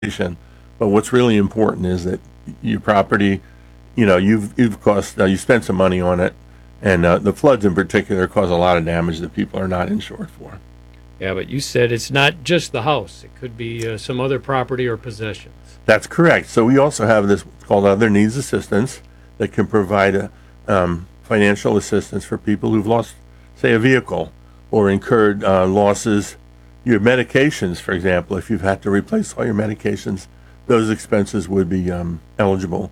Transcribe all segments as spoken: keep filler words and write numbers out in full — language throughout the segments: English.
But what's really important is that your property, you know, you've you've cost uh, you spent some money on it, and uh, the floods in particular cause a lot of damage that people are not insured for. Yeah, but you said it's not just the house. It could be uh, some other property or possessions. That's correct. So we also have this called Other Needs Assistance that can provide a, um, financial assistance for people who've lost, say, a vehicle or incurred uh, losses. Your medications, for example, if you've had to replace all your medications, those expenses would be um, eligible.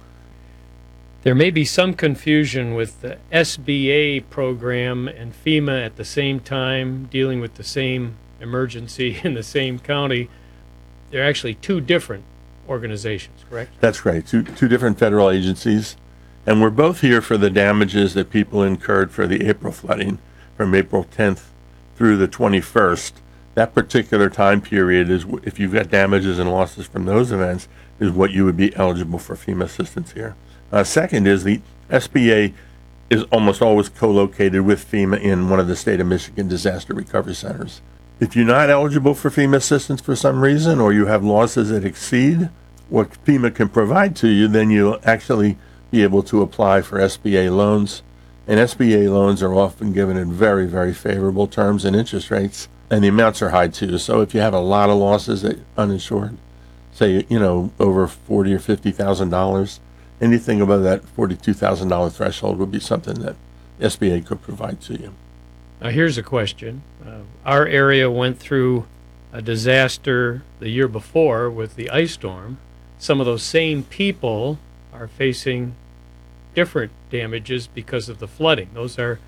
There may be some confusion with the S B A program and FEMA at the same time, dealing with the same emergency in the same county. They're actually two different organizations, correct? That's right, two, two different federal agencies. And we're both here for the damages that people incurred for the April flooding from April tenth through the twenty-first. That particular time period is, if you've got damages and losses from those events, is what you would be eligible for FEMA assistance here. Uh, second is the S B A is almost always co-located with FEMA in one of the state of Michigan disaster recovery centers. If you're not eligible for FEMA assistance for some reason, or you have losses that exceed what FEMA can provide to you, then you'll actually be able to apply for S B A loans. And S B A loans are often given in very, very favorable terms and interest rates, and the amounts are high too. So if you have a lot of losses that uninsured, say, you know, over forty or fifty thousand dollars, anything above that forty-two thousand dollar threshold would be something that S B A could provide to you. Now, here's a question. Uh, our area went through a disaster the year before with the ice storm. Some of those same people are facing different damages because of the flooding. Those are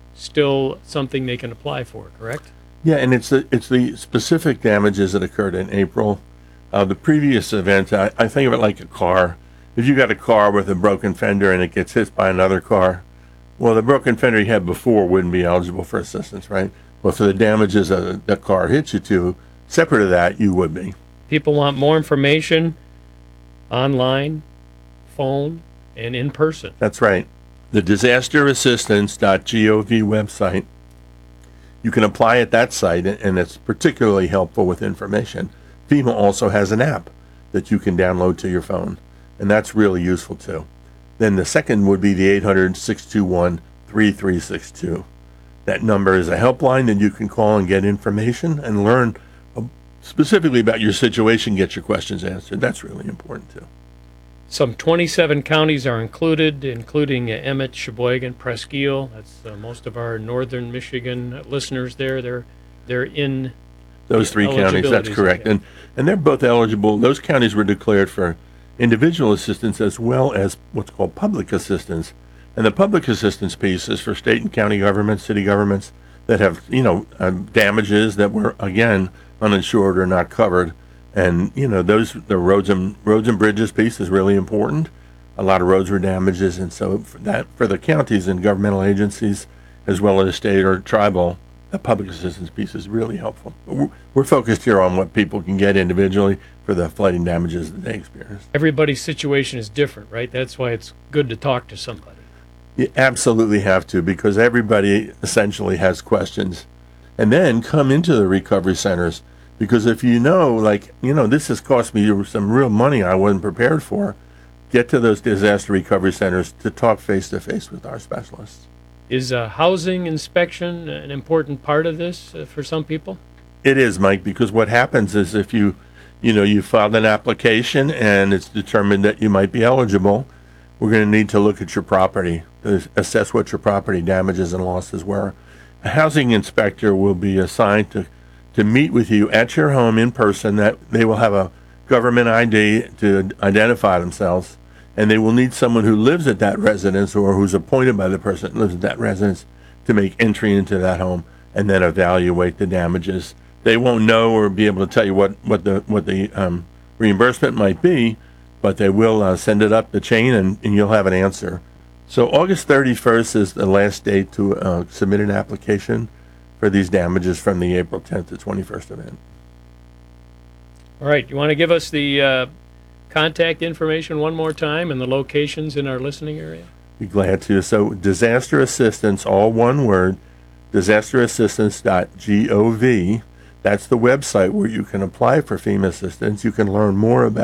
still something they can apply for, correct? Yeah, and it's the it's the specific damages that occurred in April. Uh, the previous event, I, I think of it like a car. If you got a car with a broken fender and it gets hit by another car, well, the broken fender you had before wouldn't be eligible for assistance, right? But for the damages that the car hit you to, separate of that, you would be. People want more information online, phone, and in person. That's right. The disaster assistance dot gov website, you can apply at that site, and it's particularly helpful with information. FEMA also has an app that you can download to your phone, and that's really useful too. Then the second would be the eight hundred, six two one, three three six two. That number is a helpline that you can call and get information and learn specifically about your situation, get your questions answered. That's really important too. Some twenty-seven counties are included, including uh, Emmett, Sheboygan, Presque. That's uh, most of our northern Michigan listeners there. They're they're in those three counties. That's correct. Yeah. And and they're both eligible. Those counties were declared for individual assistance as well as what's called public assistance. And the public assistance piece is for state and county governments, city governments that have, you know, uh, damages that were, again, uninsured or not covered. And, you know, those, the roads and roads and bridges piece is really important. A lot of roads were damages. And so for that, for the counties and governmental agencies, as well as state or tribal, the public assistance piece is really helpful. We're, we're focused here on what people can get individually for the flooding damages that they experience. Everybody's situation is different, right? That's why it's good to talk to somebody. You absolutely have to, because everybody essentially has questions. And then come into the recovery centers, because if you know, like, you know, this has cost me some real money I wasn't prepared for, get to those disaster recovery centers to talk face-to-face with our specialists. Is a housing inspection an important part of this uh, for some people? It is, Mike, because what happens is if you, you know, you filed an application and it's determined that you might be eligible, we're going to need to look at your property to assess what your property damages and losses were. A housing inspector will be assigned to, to meet with you at your home in person. That they will have a government I D to identify themselves, and they will need someone who lives at that residence or who's appointed by the person that lives at that residence to make entry into that home and then evaluate the damages. They won't know or be able to tell you what, what the what the um, reimbursement might be, but they will uh, send it up the chain, and, and you'll have an answer. So August thirty-first is the last date to uh, submit an application for these damages from the April tenth to twenty-first event. All right. You want to give us the uh, contact information one more time and the locations in our listening area? Be glad to. So disaster assistance, all one word, disaster assistance dot gov. That's the website where you can apply for FEMA assistance. You can learn more about